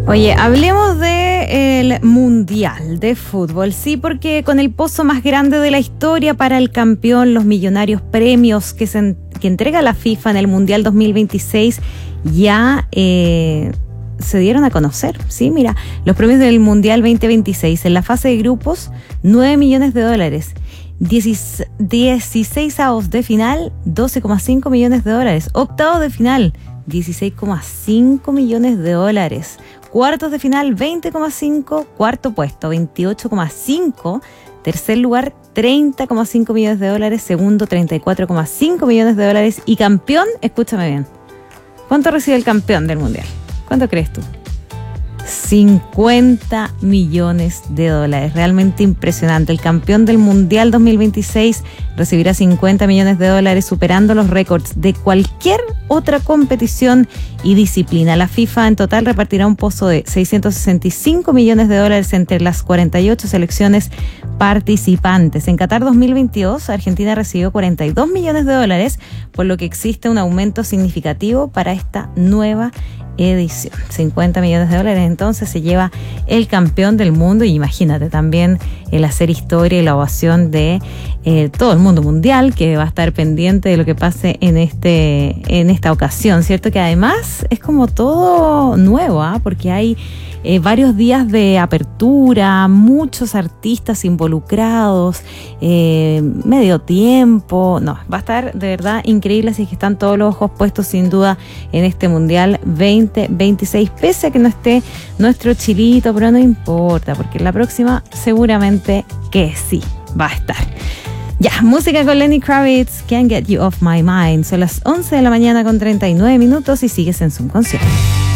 Oye, hablemos del Mundial de Fútbol, sí, porque con el pozo más grande de la historia para el campeón, los millonarios premios que entrega la FIFA en el Mundial 2026 ya se dieron a conocer, sí, mira, los premios del Mundial 2026 en la fase de grupos, $9 millones, 16avos de final, $12,5 millones, octavos de final, $16,5 millones, cuartos de final 20,5, cuarto puesto 28,5, tercer lugar 30,5 millones, segundo 34,5 millones y campeón, escúchame bien, ¿cuánto recibe el campeón del mundial? ¿Cuánto crees tú? $50 millones, realmente impresionante. El campeón del Mundial 2026 recibirá $50 millones, superando los récords de cualquier otra competición y disciplina. La FIFA en total repartirá un pozo de $665 millones entre las 48 selecciones participantes. En Qatar 2022, Argentina recibió $42 millones, por lo que existe un aumento significativo para esta nueva edición. $50 millones, entonces se lleva el campeón del mundo, y imagínate también el hacer historia y la ovación de todo el mundo mundial, que va a estar pendiente de lo que pase en esta ocasión, ¿cierto? Que además es como todo nuevo, porque hay varios días de apertura, muchos artistas involucrados, medio tiempo, no, va a estar de verdad increíble, así que están todos los ojos puestos sin duda en este Mundial 2026, pese a que no esté nuestro Chilito, pero no importa, porque la próxima seguramente que sí va a estar. Ya, música con Lenny Kravitz, Can't Get You Off My Mind. Son las 11 de la mañana con 39 minutos y sigues en Zoom Concierto.